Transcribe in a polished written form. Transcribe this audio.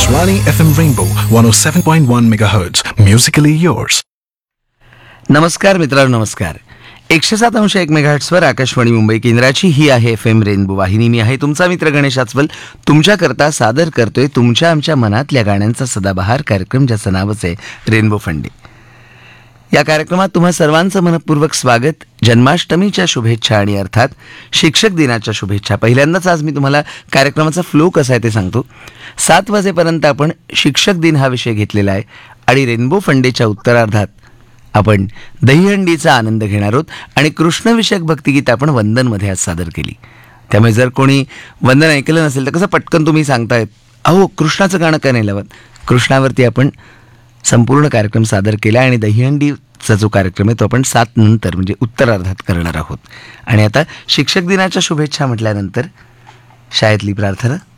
Akashvani FM Rainbow 107.1 MHz. Musically yours. नमस्कार मित्रांनो, नमस्कार. 107.1 मेगाहर्ट्झवर आकाशवाणी मुंबई केंद्राची ही आहे FM रेनबो वाहिनी. मी आहे तुमचा मित्र गणेश आचवल. तुमच्याकरता सादर करतोय तुमच्या आमच्या मनातल्या गाण्यांचा सदाबहार कार्यक्रम, ज्याचं नावच आहे रेनबो फंडे. या कार्यक्रमात तुम्हा सर्वांचं मनपूर्वक स्वागत. जन्माष्टमीच्या शुभेच्छा आणि अर्थात शिक्षक दिनाच्या शुभेच्छा. पहिल्यांदाच आज मी तुम्हाला कार्यक्रमाचा फ्लो कसा आहे ते सांगतो. 7 वाजेपर्यंत आपण शिक्षक दिन हा विषय घेतलेला आहे आणि रेनबो फंडेच्या उत्तरार्धात आपण दहीहंडीचा आनंद घेणार आहोत आणि कृष्णविषयक भक्तिगीत आपण वंदनमध्ये आज सादर केली. त्यामुळे जर कोणी वंदन ऐकलं नसेल तर कसं पटकन तुम्ही सांगतायत, अहो कृष्णाचं गाणं का नाही लावत. कृष्णावरती आपण संपूर्ण कार्यक्रम सादर केला आणि दहीहंडीचा जो कार्यक्रम आहे तो आपण 7 नंतर म्हणजे उत्तरार्धात करणार आहोत. आणि आता शिक्षक दिनाच्या शुभेच्छा म्हटल्यानंतर शाळेतली प्रार्थना.